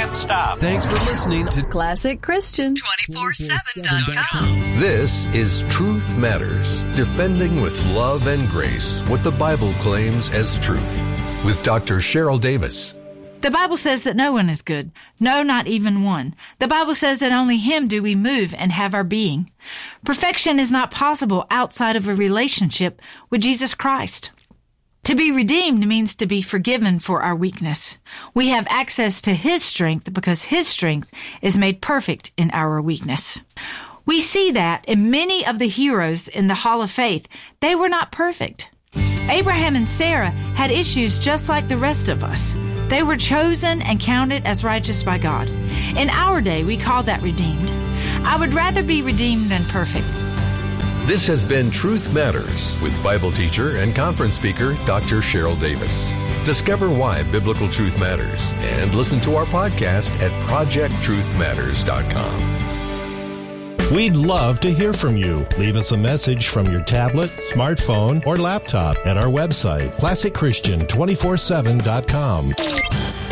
can't stop. Thanks for listening to Classic Christian 247.com. This is Truth Matters, defending with love and grace what the Bible claims as truth, with Dr. Cheryl Davis. The Bible says that no one is good. No, not even one. The Bible says that only Him do we move and have our being. Perfection is not possible outside of a relationship with Jesus Christ. To be redeemed means to be forgiven for our weakness. We have access to His strength because His strength is made perfect in our weakness. We see that in many of the heroes in the Hall of Faith, they were not perfect. Abraham and Sarah had issues just like the rest of us. They were chosen and counted as righteous by God. In our day, we call that redeemed. I would rather be redeemed than perfect. This has been Truth Matters with Bible teacher and conference speaker Dr. Cheryl Davis. Discover why biblical truth matters and listen to our podcast at projecttruthmatters.com. We'd love to hear from you. Leave us a message from your tablet, smartphone, or laptop at our website, ClassicChristian247.com.